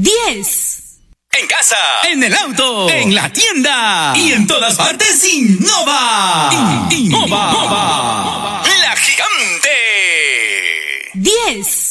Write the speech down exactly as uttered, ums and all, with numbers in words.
diez. En casa, en el auto, en la tienda y en todas partes, Innova. Innova. La Gigante. diez.